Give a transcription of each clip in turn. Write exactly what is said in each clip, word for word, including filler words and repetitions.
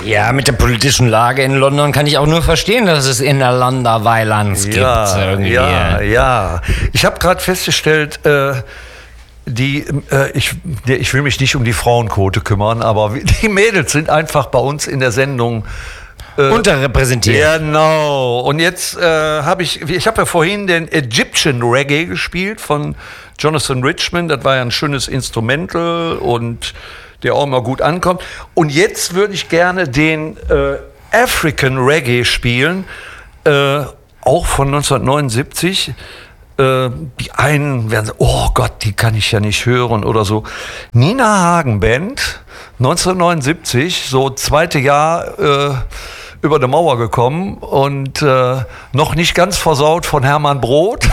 Ja, mit der politischen Lage in London kann ich auch nur verstehen, dass es Innerlanderweilands gibt. Ja, irgendwie. ja, ja. Ich habe gerade festgestellt, äh, die, äh, ich, ich will mich nicht um die Frauenquote kümmern, aber die Mädels sind einfach bei uns in der Sendung Äh, unterrepräsentiert. Genau. Und jetzt äh, habe ich, ich habe ja vorhin den Egyptian Reggae gespielt von Jonathan Richman. Das war ja ein schönes Instrumental und der auch immer gut ankommt. Und jetzt würde ich gerne den äh, African Reggae spielen, äh, auch von neunzehnhundertneunundsiebzig. Äh, die einen werden sagen, oh Gott, die kann ich ja nicht hören oder so. Nina Hagen Band, neunzehnhundertneunundsiebzig, so zweite Jahr äh, über die Mauer gekommen und äh, noch nicht ganz versaut von Hermann Broth.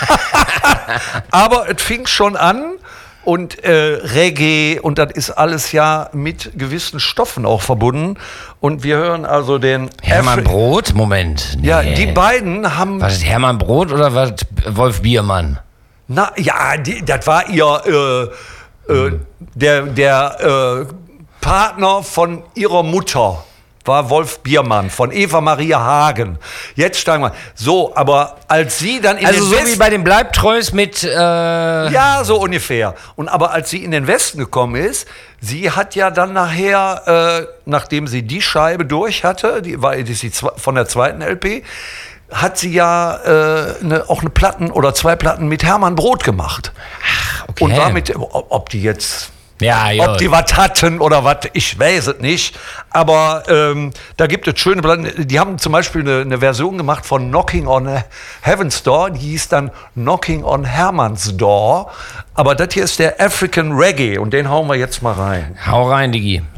Aber es fing schon an und äh, Reggae und das ist alles ja mit gewissen Stoffen auch verbunden. Und wir hören also den... Hermann Afri- Broth? Moment. Nee. Ja, die beiden haben... War das Hermann Broth oder war das Wolf Biermann? Na ja, die, das war ihr... Äh, äh, der der äh, Partner von ihrer Mutter. War Wolf Biermann von Eva Maria Hagen. Jetzt steigen wir. So, aber als sie dann in also den so Westen... wie bei den Bleibtreus mit... Äh ja, so ungefähr. Und aber als sie in den Westen gekommen ist, sie hat ja dann nachher, äh, nachdem sie die Scheibe durch hatte, die war die ist die zwe- von der zweiten L P, hat sie ja äh, ne, auch eine Platten oder zwei Platten mit Hermann Broth gemacht. Ach, okay. Und war mit, ob die jetzt... Ja, ja. Ob die was hatten oder was, ich weiß es nicht. Aber ähm, da gibt es schöne Platten. Die haben zum Beispiel eine, eine Version gemacht von Knocking on Heaven's Door. Die hieß dann Knocking on Hermanns Door. Aber das hier ist der African Reggae und den hauen wir jetzt mal rein. Hau rein, Digi.